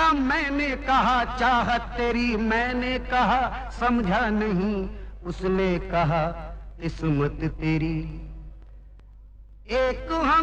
कहा मैंने कहा चाहत तेरी मैंने कहा समझा नहीं, उसने कहा किस्मत तेरी। एक हम